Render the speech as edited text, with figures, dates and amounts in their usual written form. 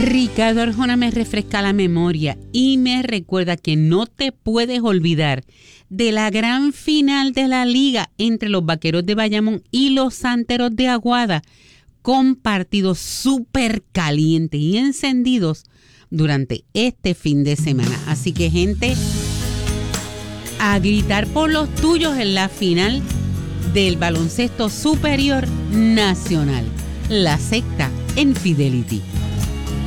Ricardo Arjona me refresca la memoria y me recuerda que no te puedes olvidar de la gran final de la liga entre los Vaqueros de Bayamón y los Santeros de Aguada, con partidos súper calientes y encendidos durante este fin de semana. Así que, gente, a gritar por los tuyos en la final del baloncesto superior nacional, la secta en Fidelity.